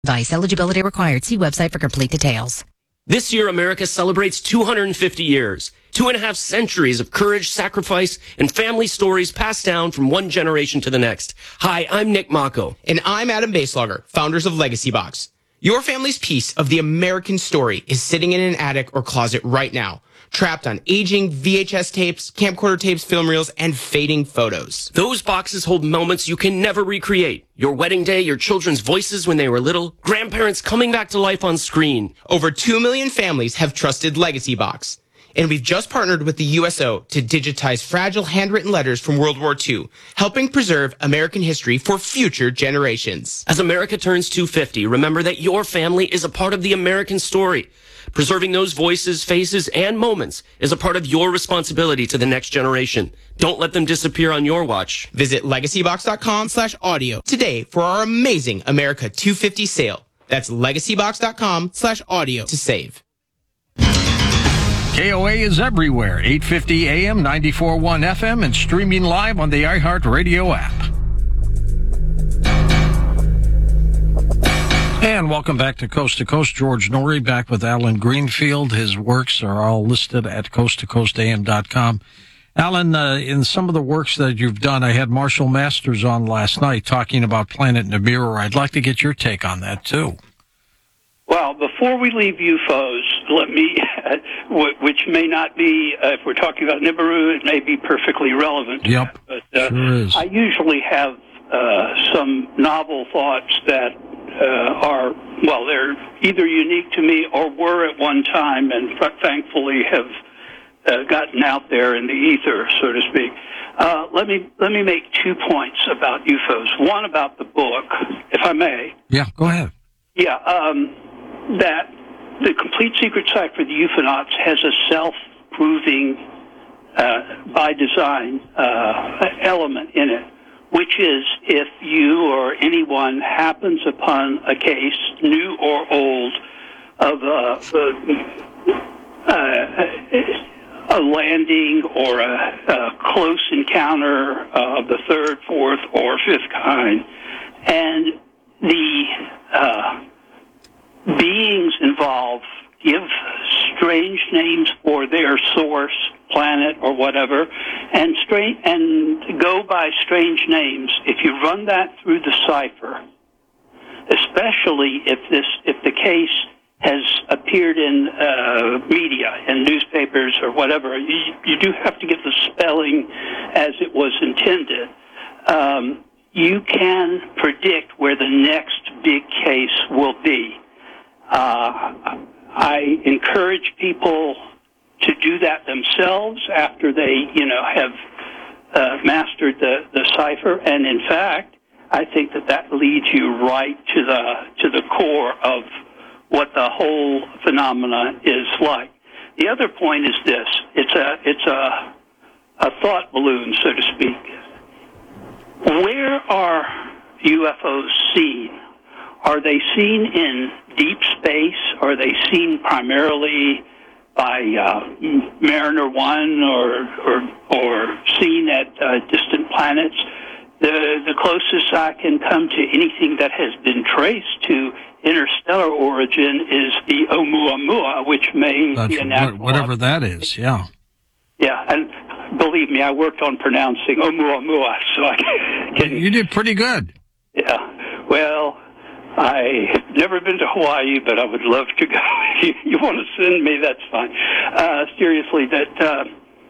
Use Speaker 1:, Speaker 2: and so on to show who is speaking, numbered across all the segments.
Speaker 1: Device eligibility required. See website for complete details.
Speaker 2: This year, America celebrates 250 years, 2.5 centuries of courage, sacrifice, and family stories passed down from one generation to the next. Hi, I'm Nick Mako.
Speaker 3: And I'm Adam Baselogger, founders of Legacy Box. Your family's piece of the American story is sitting in an attic or closet right now, trapped on aging VHS tapes, camcorder tapes, film reels, and fading photos.
Speaker 2: Those boxes hold moments you can never recreate. Your wedding day, your children's voices when they were little, grandparents coming back to life on screen.
Speaker 3: Over 2 million families have trusted Legacy Box. And we've just partnered with the USO to digitize fragile handwritten letters from World War II, helping preserve American history for future generations.
Speaker 2: As America turns 250, remember that your family is a part of the American story. Preserving those voices, faces, and moments is a part of your responsibility to the next generation. Don't let them disappear on your watch.
Speaker 3: Visit legacybox.com/audio today for our amazing America 250 sale. That's legacybox.com/audio to save.
Speaker 4: KOA is everywhere, 850 AM, 94.1 FM, and streaming live on the iHeartRadio app. And welcome back to Coast. George Norrie back with Alan Greenfield. His works are all listed at coasttocoastam.com. Alan, in some of the works that you've done, I had Marshall Masters on last night talking about Planet Nibiru. I'd like to get your take on that, too.
Speaker 5: Well, before we leave UFOs, let me, which may not be, if we're talking about Nibiru, it may be perfectly relevant.
Speaker 4: Yep,
Speaker 5: But
Speaker 4: sure is.
Speaker 5: I usually have some novel thoughts that are, well, they're either unique to me or were at one time and thankfully have gotten out there in the ether, so to speak. Let me make 2 points about UFOs. One about the book, if I may.
Speaker 4: Yeah, go ahead.
Speaker 5: Yeah, that the Complete Secret Cipher of the Ufonauts has a self-proving, by design, element in it, which is if you or anyone happens upon a case, new or old, of a landing or a close encounter of the third, fourth, or fifth kind, and the beings involved give strange names for their source, planet, or whatever, and go by strange names. If you run that through the cipher, especially if the case has appeared in media and newspapers or whatever, you do have to get the spelling as it was intended. You can predict where the next big case will be. I encourage people to do that themselves after they, have mastered the cipher. And in fact, I think that leads you right to the core of what the whole phenomena is like. The other point is this: it's a thought balloon, so to speak. Where are UFOs seen? Are they seen in deep space? Are they seen primarily by Mariner 1 or seen at distant planets? The closest I can come to anything that has been traced to interstellar origin is the Oumuamua, which may be a natural
Speaker 4: whatever that is, yeah.
Speaker 5: Yeah, and believe me, I worked on pronouncing Oumuamua, so I can...
Speaker 4: You did pretty good.
Speaker 5: Yeah, well... I've never been to Hawaii, but I would love to go. If you want to send me, that's fine. Seriously, that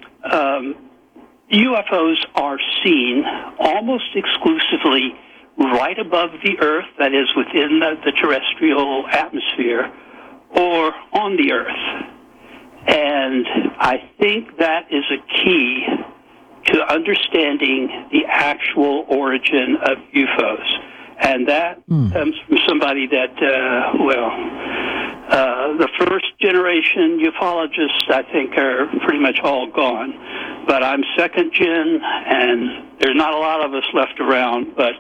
Speaker 5: UFOs are seen almost exclusively right above the Earth, that is within the terrestrial atmosphere, or on the Earth. And I think that is a key to understanding the actual origin of UFOs. And that comes from somebody that, the first generation ufologists, I think, are pretty much all gone. But I'm second gen, and there's not a lot of us left around. But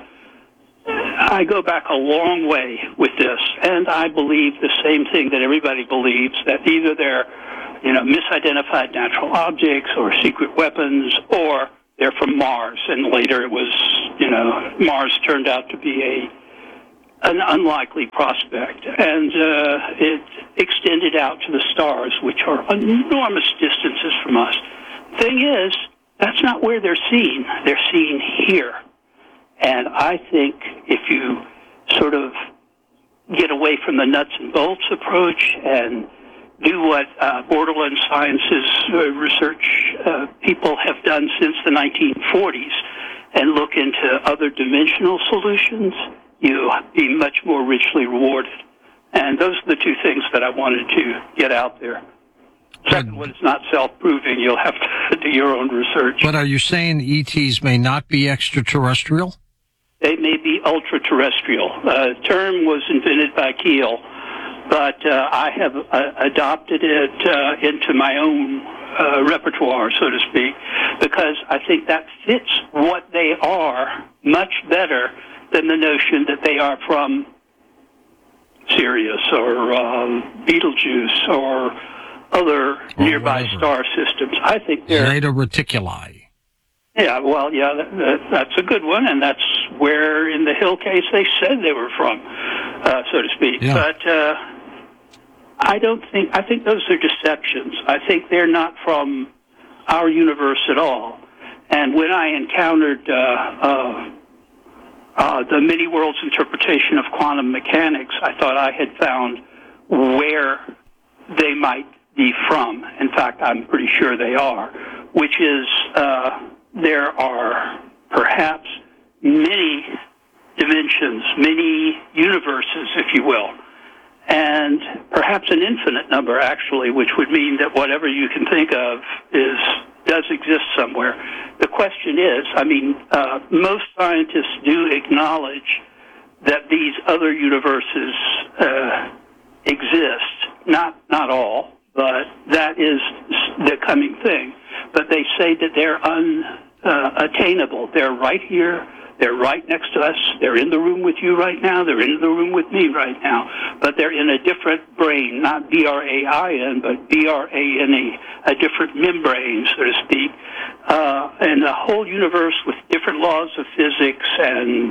Speaker 5: I go back a long way with this, and I believe the same thing that everybody believes, that either they're, misidentified natural objects or secret weapons, or they're from Mars, and later it was, Mars turned out to be an unlikely prospect. And it extended out to the stars, which are enormous distances from us. Thing is, that's not where they're seen. They're seen here. And I think if you sort of get away from the nuts and bolts approach and do what Borderland Sciences research people have done since the 1940s and look into other dimensional solutions, you'll be much more richly rewarded. And those are the two things that I wanted to get out there. Second one is not self-proving. You'll have to do your own research.
Speaker 4: But are you saying ETs may not be extraterrestrial?
Speaker 5: They may be ultra-terrestrial. The term was invented by Keel, but I have adopted it into my own repertoire, so to speak, because I think that fits what they are much better than the notion that they are from Sirius or Betelgeuse or other nearby star systems. I think they're
Speaker 4: Zeta Reticuli.
Speaker 5: Yeah, well, yeah, that's a good one, and that's where, in the Hill case, they said they were from, so to speak.
Speaker 4: Yeah.
Speaker 5: But I think those are deceptions. I think they're not from our universe at all. And when I encountered the many worlds interpretation of quantum mechanics, I thought I had found where they might be from. In fact, I'm pretty sure they are, which is there are perhaps many dimensions, many universes, if you will, and perhaps an infinite number, actually, which would mean that whatever you can think of does exist somewhere. The question is, most scientists do acknowledge that these other universes exist. Not all, but that is the coming thing. But they say that they're unattainable. They're right here. They're right next to us. They're in the room with you right now. They're in the room with me right now. But they're in a different brain, not B-R-A-I-N, but B-R-A-N-E, a different membrane, so to speak. And the whole universe with different laws of physics and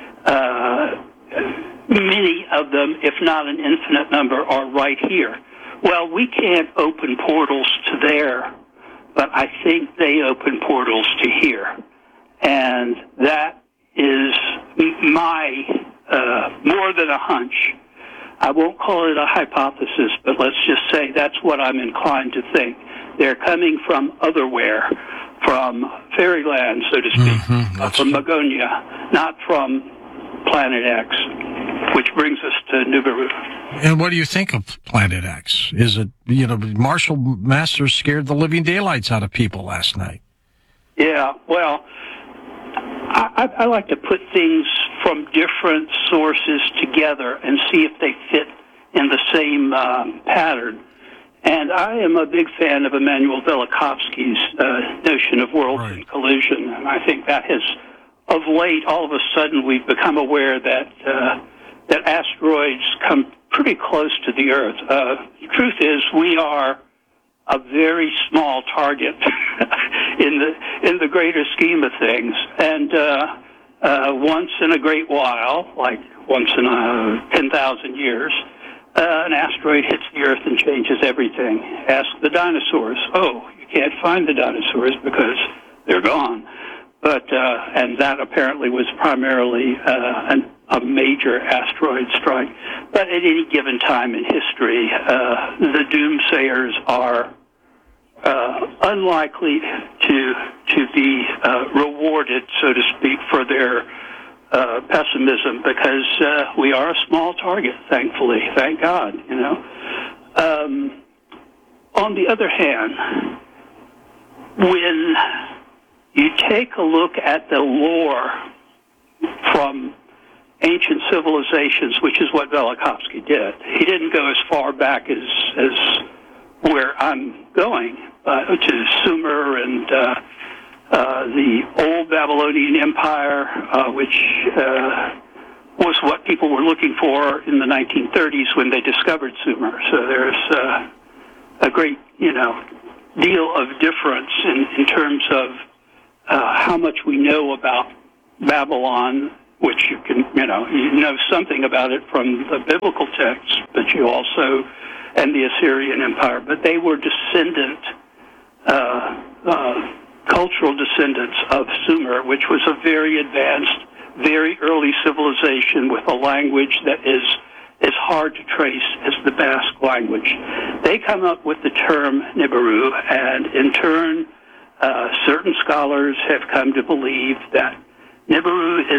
Speaker 5: many of them, if not an infinite number, are right here. Well, we can't open portals to there, but I think they open portals to here. And that is my more than a hunch. I won't call it a hypothesis, but let's just say that's what I'm inclined to think. They're coming from otherwhere, from fairyland, so to speak, from Magonia, not from Planet X, which brings us to Nibiru.
Speaker 4: And what do you think of Planet X? Is it, Marshall Masters scared the living daylights out of people last night? Yeah,
Speaker 5: well, I like to put things from different sources together and see if they fit in the same pattern. And I am a big fan of Immanuel Velikovsky's notion of worlds in collision. And I think that has, of late, all of a sudden, we've become aware that that asteroids come pretty close to the Earth. The truth is, we are a very small target in the greater scheme of things. And once in a great while, like once in 10,000 years, an asteroid hits the Earth and changes everything. Ask the dinosaurs. Oh, you can't find the dinosaurs because they're gone. But and that apparently was primarily a major asteroid strike. But at any given time in history, the doomsayers are unlikely to be rewarded, so to speak, for their pessimism, because we are a small target, thankfully. Thank God, On the other hand, when you take a look at the lore from ancient civilizations, which is what Velikovsky did. He didn't go as far back as where I'm going, to Sumer and the old Babylonian Empire, which was what people were looking for in the 1930s when they discovered Sumer. So there's a great, deal of difference in terms of how much we know about Babylon which you know something about it from the biblical texts, but you also, and the Assyrian Empire, but they were cultural descendants of Sumer, which was a very advanced, very early civilization with a language that is as hard to trace as the Basque language. They come up with the term Nibiru, and in turn, certain scholars have come to believe that Nibiru is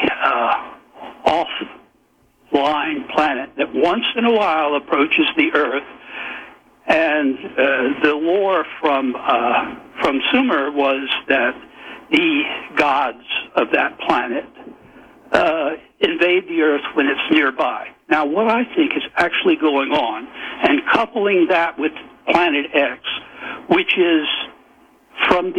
Speaker 5: a offline planet that once in a while approaches the Earth. And the lore from Sumer was that the gods of that planet invade the Earth when it's nearby. Now, what I think is actually going on, and coupling that with Planet X, which is from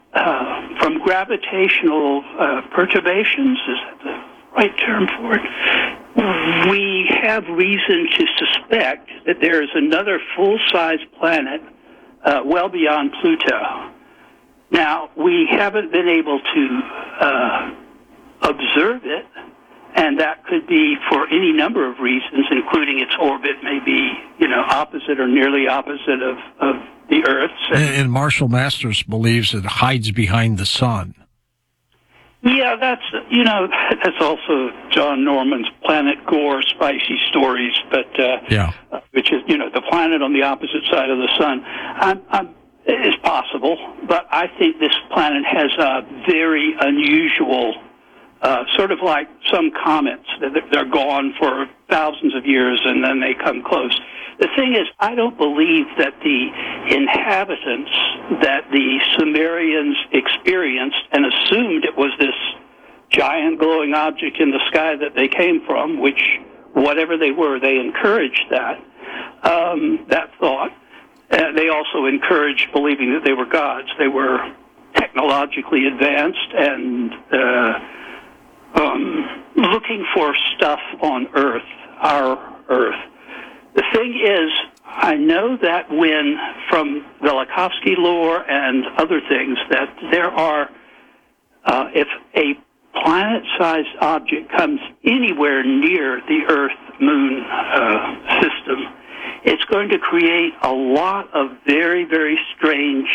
Speaker 5: gravitational perturbations, is that the right term for it? We have reason to suspect that there is another full-size planet well beyond Pluto. Now, we haven't been able to observe it, and that could be for any number of reasons, including its orbit may be, opposite or nearly opposite of the Earth's.
Speaker 4: And Marshall Masters believes it hides behind the sun.
Speaker 5: Yeah, that's also John Norman's Planet Gore spicy stories, but which is the planet on the opposite side of the sun. It's possible, but I think this planet has a very unusual, sort of like some comets that they're gone for thousands of years and then they come close. The thing is, I don't believe that the inhabitants that the Sumerians experienced and assumed it was this giant glowing object in the sky that they came from, which, whatever they were, they encouraged that thought. They also encouraged believing that they were gods. They were technologically advanced and looking for stuff on Earth, our Earth. The thing is, I know that when, from Velikovsky lore and other things, that there are, if a planet-sized object comes anywhere near the Earth-Moon system, it's going to create a lot of very, very strange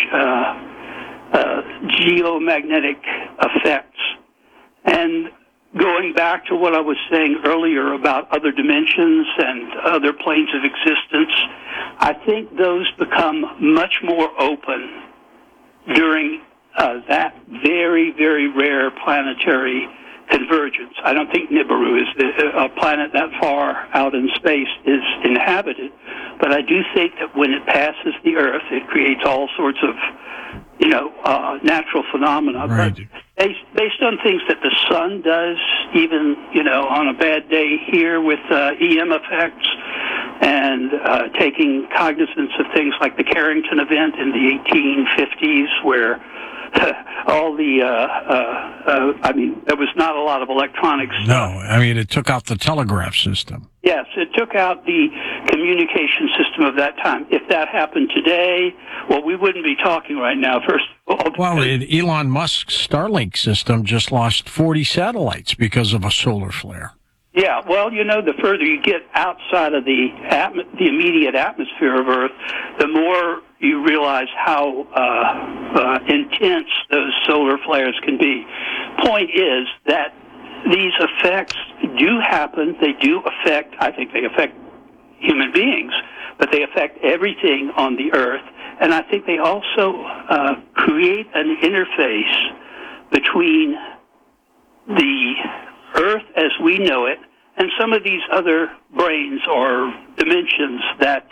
Speaker 5: geomagnetic effects. And going back to what I was saying earlier about other dimensions and other planes of existence, I think those become much more open during that very, very rare planetary convergence. I don't think Nibiru, is a planet that far out in space, is inhabited, but I do think that when it passes the Earth, it creates all sorts of natural phenomena.
Speaker 4: Right.
Speaker 5: But based on things that the sun does, even, on a bad day here with EM effects, and taking cognizance of things like the Carrington event in the 1850s, where all the, there was not a lot of electronics.
Speaker 4: No, it took out the telegraph system.
Speaker 5: Yes, it took out the communication system of that time. If that happened today, well, we wouldn't be talking right now, first of all.
Speaker 4: Well, Elon Musk's Starlink system just lost 40 satellites because of a solar flare.
Speaker 5: Yeah, well, the further you get outside of the immediate atmosphere of Earth, the more you realize how intense those solar flares can be. Point is that these effects do happen. They do affect, I think they affect human beings, but they affect everything on the Earth. And I think they also create an interface between the Earth as we know it and some of these other branes or dimensions that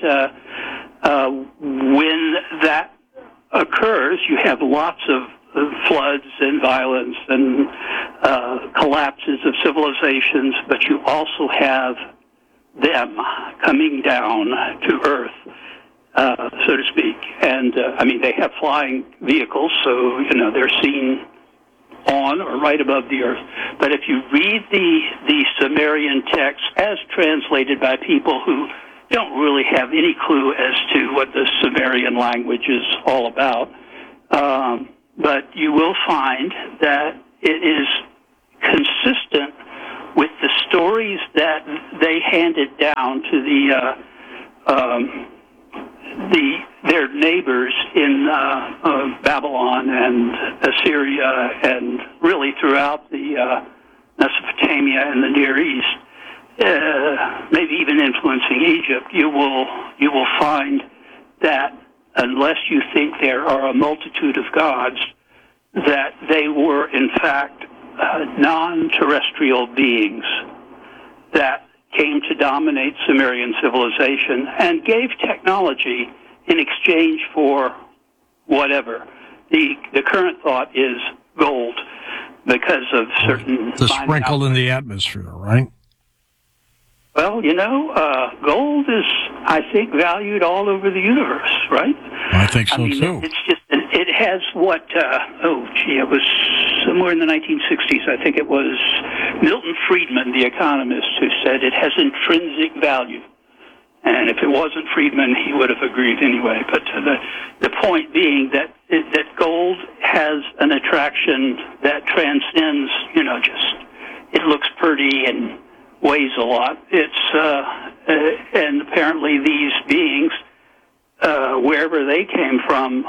Speaker 5: when that occurs, you have lots of floods and violence and collapses of civilizations, but you also have them coming down to Earth, so to speak. And, they have flying vehicles, so, they're seen on or right above the Earth. But if you read the Sumerian text as translated by people who don't really have any clue as to what the Sumerian language is all about, but you will find that it is consistent with the stories that they handed down to their neighbors in Babylon and Assyria and really throughout the Mesopotamia and the Near East, maybe even influencing Egypt, you will find that unless you think there are a multitude of gods, that they were in fact non-terrestrial beings that came to dominate Sumerian civilization and gave technology in exchange for whatever. The current thought is gold because of certain...
Speaker 4: The sprinkle in the atmosphere, right?
Speaker 5: Well, gold is, I think, valued all over the universe, right?
Speaker 4: I think so, too.
Speaker 5: It's just, it has what, it was somewhere in the 1960s, I think it was Milton Friedman, the economist, who said it has intrinsic value. And if it wasn't Friedman, he would have agreed anyway. But the point being that gold has an attraction that transcends, it looks pretty and weighs a lot. And apparently these beings, wherever they came from,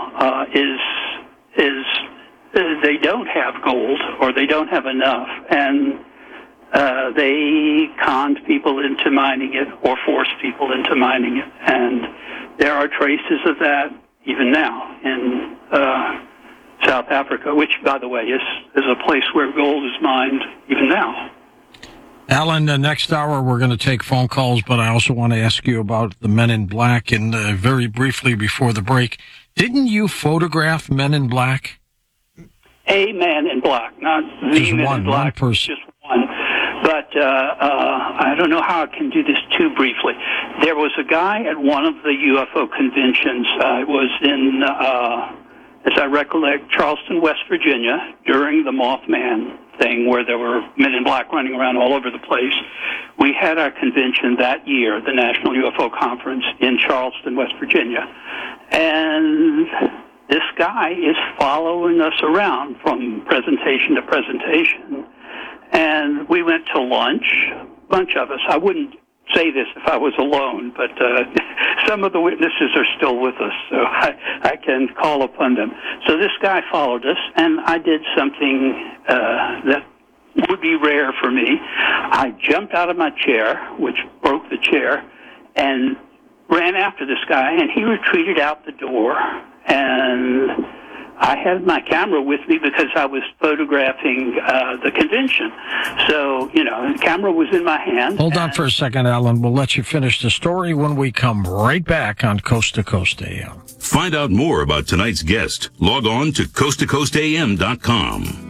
Speaker 5: they don't have gold or they don't have enough, and they conned people into mining it or forced people into mining it. And there are traces of that even now in South Africa, which, by the way, is a place where gold is mined even now.
Speaker 4: Alan, next hour we're going to take phone calls, but I also want to ask you about the Men in Black. And very briefly before the break, didn't you photograph Men in Black?
Speaker 5: A Man in Black, not the Men in Black.
Speaker 4: One person.
Speaker 5: Just one. But I don't know how I can do this too briefly. There was a guy at one of the UFO conventions. It was in, as I recollect, Charleston, West Virginia, during the Mothman thing, where there were Men in Black running around all over the place. We had our convention that year, the National UFO Conference in Charleston, West Virginia. And this guy is following us around from presentation to presentation. And we went to lunch, a bunch of us. I wouldn't say this if I was alone, but some of the witnesses are still with us, so I can call upon them. So this guy followed us, and I did something that would be rare for me. I jumped out of my chair, which broke the chair, and ran after this guy, and he retreated out the door, and I had my camera with me because I was photographing the convention. So, the camera was in my hand.
Speaker 4: Hold on for a second, Alan. We'll let you finish the story when we come right back on Coast to Coast AM.
Speaker 6: Find out more about tonight's guest. Log on to coasttocoastam.com.